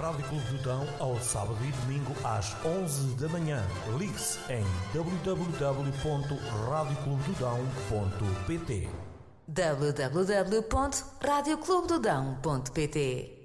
Rádio Clube do Dão ao sábado e domingo às 11 da manhã. Ligue-se em www.radioclubedodão.pt www.radioclubedodão.pt